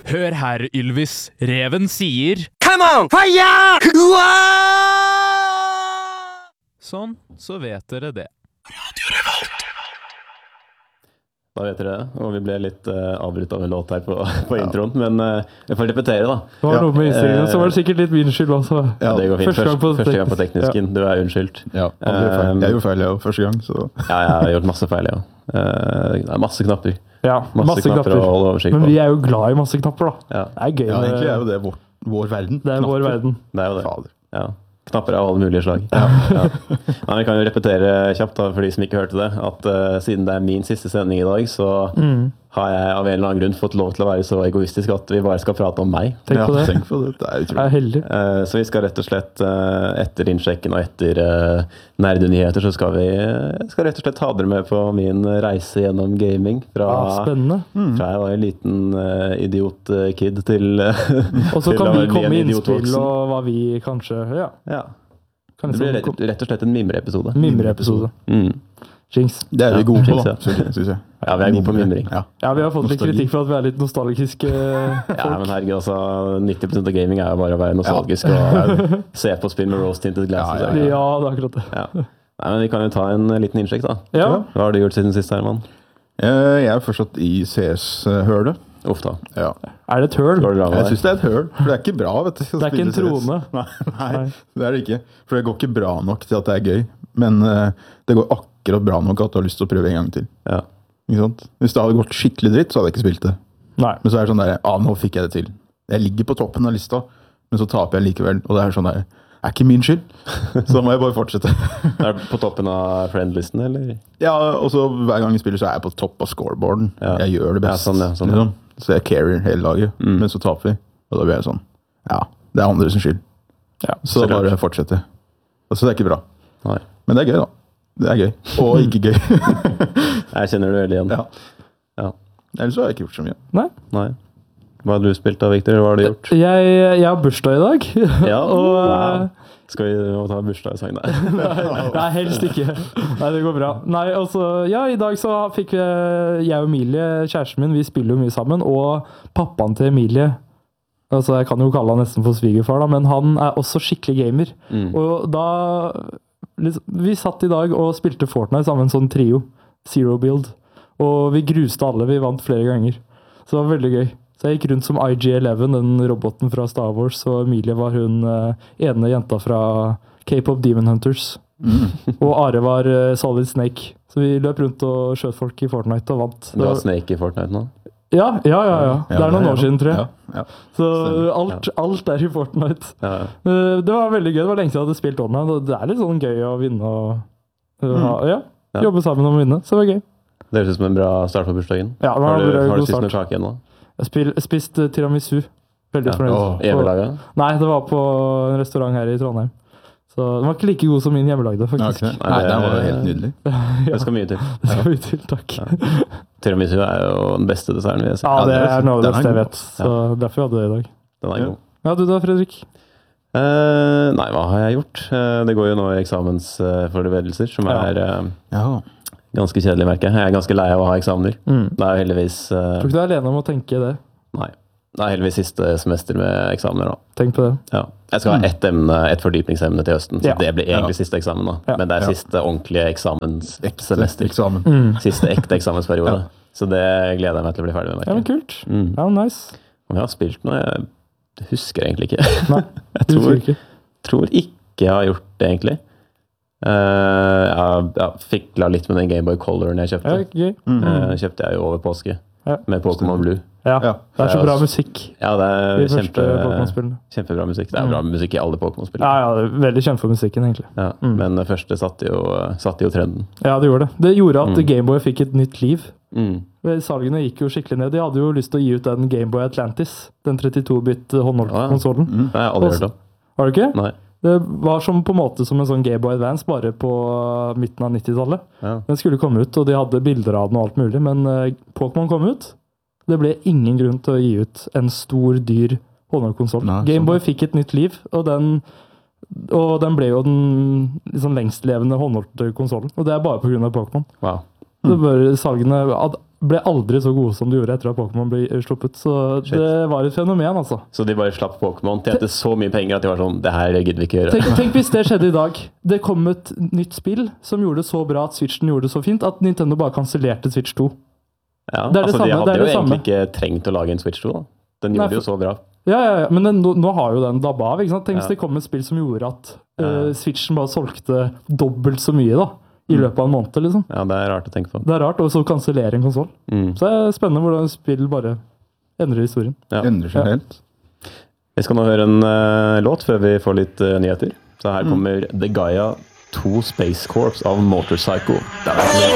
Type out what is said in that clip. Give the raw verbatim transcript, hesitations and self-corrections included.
Hør her, Ylvis. Reven sier Come on! Fire! Sånn, så vet dere det. Radio Revolt. Da vet dere det, og vi ble litt uh, avbrutt av en låt her på, på ja. introen, men uh, jeg får repetere da. Det var noe med innstillingen, så var det sikkert litt min skyld også. Ja, det går fint. Første gang på, første gang på teknisken, ja. Du er unnskyldt. Ja, um, jeg gjorde feil jeg, første gang, så... Ja, jeg har gjort masse feil, ja. Uh, det er masse knapper. Ja, masse, masse knapper, knapper. Å holde oversikt på. Men vi er jo glad i masse knapper da. Ja. Det er gøy. Ja, egentlig er jo det vår, vår verden. Det er knapper. vår verden. Det er jo det. Fader. Ja. Knapper av alle mulige slag. Ja. Ja. Nei, vi kan jo repetere kjapt da, for de som ikke hørte det, at uh, siden det er min siste sending i dag, så mm. har jeg av en eller annen grunn fått lov til å være så egoistisk at vi bare skal prate om meg. Tenk på det. Ja, tenk på det. Det er utrolig. Jeg er heldig. Uh, så vi skal rett og slett, uh, etter innsjekken og etter uh, nerdenyheter, så skal vi uh, skal rett og slett ta dere med på min reise gjennom gaming. Fra, ah, spennende. Mm. Fra jeg var en liten uh, idiot-kid til uh, og så kan vi komme i innspill og hva vi kanskje, ja. Ja. Det blir rett, rett og slett en mimre-episode. Mimre-episode. Mm. Jinx. Det er vi gode på, da, synes jeg. Ja, vi er gode på mimring. Ja. ja, vi har fått litt kritikk for at vi er litt nostalgiske folk. Ja, men herregud, altså, nitti prosent av gaming er jo bare å være nostalgisk ja. og se på spill med rose-tinted glasses. Ja, ja, ja. ja, det er akkurat det. Ja. Nei, men vi kan jo ta en liten innsjekk, da. Ja. Hva har du gjort siden sist, Herman? Jeg er fortsatt i C S-hølet. Uff da. Ja. Er det et høl? Jeg synes det er et høl, for det er ikke bra, vet du. Det er ikke en trone. Nei, nei, det er det ikke. For det går ikke bra nok til at det er gøy. Men uh, det går akkurat bra nok at du har lyst til å prøve en gang til. Ja. Ikke sant? Hvis det hadde gått skikkelig dritt, så hadde jeg ikke spilt det. Nei. Men så er det sånn der, ah, nå fikk jeg det til. Jeg ligger på toppen av lista, men så taper jeg likevel. Og det er sånn der, er ikke min skyld. Så da må jeg bare fortsette. Er du på toppen av friendlisten, eller? Ja, og så hver gang jeg spiller så er jeg på topp av scoreboarden. Ja. Jeg gjør det best. Ja, sånn, ja, sånn. Liksom. Så jeg carrier hele laget, mm. men så taper vi. Og da blir jeg sånn, ja, det er andre som skyld. Ja, så da bare fortsette. Og så det er ikke bra. Nei. Men det er gøy da. Det er gøy. Og ikke gøy. Jeg kjenner det veldig igjen. Ja. Ja. Ellers har jeg ikke gjort så mye. Nei. Nei. Hva har du spilt da, Victor? Hva har du gjort? Jeg, jeg har bursdag i dag. Ja, og... Wow. Skal vi ta bursdagssang der? nei, nei, helst ikke. Nei, det går bra. Nei, altså, ja, i dag så fikk vi, jeg og Emilie, kjæresten min, vi spiller jo mye sammen, og pappaen til Emilie, altså jeg kan jo kalle han nesten for svigerfar da, men han er også skikkelig gamer. Mm. Og da, liksom, vi satt i dag og spilte Fortnite sammen, en sånn trio, Zero Build, og vi gruste alle, vi vant flere ganger. Så det var veldig gøy. Så jeg gikk rundt som I G elleve, den roboten fra Star Wars, og Emilie var hun uh, ene jenta fra K-pop Demon Hunters. Mm. Og Are var uh, Solid Snake. Så vi løp rundt og skjøt folk i Fortnite og vant. Du har Snake i Fortnite nå? Ja, ja, ja. ja. Det er noen ja, år siden, tror jeg. Ja, ja. Så alt, alt er i Fortnite. Ja. Uh, det var veldig gøy. Det var lenge siden jeg hadde spilt online. Det er litt sånn gøy å vinne og uh, mm. ja, jobbe sammen om å vinne. Så det var gøy. Det høres ut som en bra start på bursdagen. Ja, det har var du, bra, har du spist noe kake igjen nå? Jeg, spil, jeg spiste tiramisu. Veldig fornøyd. Ja. Hjemmelaget? Nei, det var på en restaurant her i Trondheim. Så den var ikke like god som min hjemmelagde, faktisk. Okay. Nei, det var helt nydelig. ja. Det skal mye til. Det skal mye til, takk. Ja. Tiramisu er jo den beste desserten vi har sett. Ja, det er noe av det beste jeg vet. Så ja. derfor hadde jeg det i dag. Den er god. Ja, du da, Fredrik? Uh, nei, hva har jeg gjort? Uh, det går jo nå i eksamensforberedelser, som ja. er uh, ja. ganske kjedelig, merker jeg. Jeg er ganske lei av å ha eksamener. Mm. Det er jo heldigvis... Uh, Tror ikke du er alene om å tenke det? Nei. Det er heldigvis siste semester med eksamener da. Tenk på det. Ja. Jeg skal ha ett emne, ett fordypningsemne til høsten, så ja. det blir egentlig ja. siste eksamen da. Ja. Men det er siste ordentlige eksamenssemester. Eksamen. Mm. Siste ekte eksamensperiode. Ja. Så det gleder jeg meg til å bli ferdig med. Ja, men kult. Mm. Ja, nice. Om jeg har spilt noe, jeg husker egentlig ikke. Nei, jeg tror ikke. tror ikke jeg har gjort det egentlig. Uh, jeg, jeg fikla litt med den Game Boy Coloren jeg kjøpte. Ja, okay. mm. uh, kjøpte jeg jo over påske. Ja. Med Pokémon Blue. Ja. ja, det er så bra musikk. Ja, det er de kjempe, Pokémon-spillene. Kjempebra musikk. Det er bra musikk i alle Pokémon-spillene. Ja, ja, det er veldig kjent for musikken, egentlig. Ja, mm. Men det første satte jo, satte jo trenden. Ja, det gjorde det. Det gjorde at mm. Gameboy fikk et nytt liv. Mm. Salgene gikk jo skikkelig ned. De hadde jo lyst til å gi ut den Gameboy Atlantis, den trettito bit håndholdt-konsolen. Mm. Det har jeg aldri hørt om. Har du ikke? Nei. Det var som på en måte som en sånn Gameboy Advance, bare på midten av nittitallet. Ja. Den skulle komme ut, og de hadde bilder av den og alt mulig, men uh, Pokémon kom ut. Det ble ingen grunn til å gi ut en stor, dyr håndholdkonsoll. Gameboy sånn. Fikk et nytt liv, og den, og den ble jo den liksom lengstlevende håndholdte konsollen. Og det er bare på grunn av Pokémon. Wow. Det bare salgene, ble aldri så gode som de gjorde etter at Pokémon ble sluppet. Så Shit. det var et fenomen, altså. Så de bare slapp Pokémon, tjente så mye penger at de var sånn, det her gidder vi ikke gjøre. Tenk, tenk hvis det skjedde i dag. Det kom et nytt spill som gjorde det så bra at Switchen gjorde det så fint, at Nintendo bare kansellerte Switch to. Ja, det er det altså samme, de hadde det er jo det egentlig samme. ikke trengt å lage en Switch to, da. Den gjorde Nei, det jo så bra. Ja, ja, ja. Men den, nå, nå har jo den dabba av, ikke sant? Tenk hvis Ja. det kom et spill som gjorde at uh, Ja. Switchen bare solgte dobbelt så mye, da. I løpet av en måned, liksom. Ja, det er rart å tenke på. Det er rart, og så kansellere en konsol. Mm. Så det er spennende hvordan spill bare endrer historien. Ja. Endrer seg Ja. helt. Vi skal nå høre en uh, låt før vi får litt uh, nyheter. Så her kommer The Gaia to Space Corps av Motorcycle. Det er